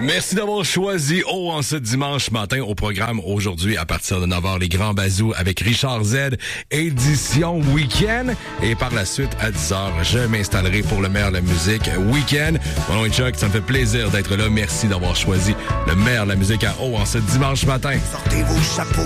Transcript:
Merci d'avoir choisi O en ce dimanche matin au programme. Aujourd'hui, à partir de 9h, les Grands Bazous avec Richard Z, édition Week-end. Et par la suite, à 10h, je m'installerai pour le meilleur de la musique Week-end. Mon nom est Chuck, ça me fait plaisir d'être là. Merci d'avoir choisi le meilleur de la musique à O en ce dimanche matin. Sortez vos chapeaux.